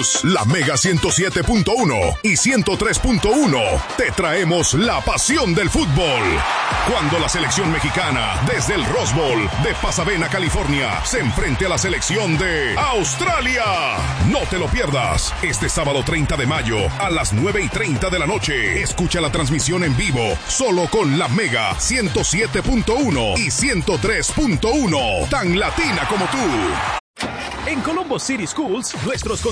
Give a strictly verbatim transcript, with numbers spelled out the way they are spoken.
Schools, la Mega ciento siete punto uno y ciento tres punto uno. Te traemos la pasión del fútbol. Cuando la selección mexicana, desde el Rose Bowl de Pasadena, California, se enfrente a la selección de Australia. No te lo pierdas. Este sábado treinta de mayo a las nueve y treinta de la noche. Escucha la transmisión en vivo solo con la Mega ciento siete punto uno y ciento tres punto uno. Tan latina como tú. En Colombo City Schools, nuestros